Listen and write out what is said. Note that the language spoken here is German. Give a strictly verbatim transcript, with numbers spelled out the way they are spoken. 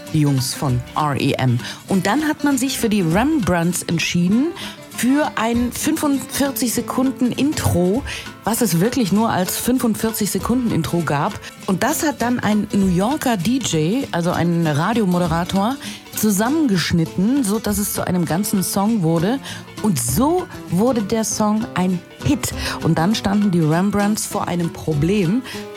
die Jungs von R E M. Und dann hat man sich für die Rembrandts entschieden, für ein fünfundvierzig Sekunden Intro, was es wirklich nur als fünfundvierzig Sekunden Intro gab. Und das hat dann ein New Yorker D J, also ein Radiomoderator, zusammengeschnitten, so dass es zu einem ganzen Song wurde. Und so wurde der Song ein Hit. Und dann standen die Rembrandts vor einem Problem.